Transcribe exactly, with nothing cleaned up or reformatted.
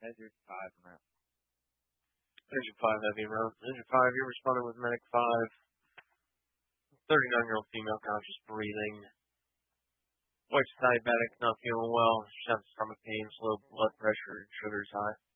Engine five around. Engine five heavy around. Engine five, you're responding with Medic five. thirty-nine-year-old female conscious breathing. White diabetic, not feeling well. She has stomach pains, low blood pressure, and sugars high.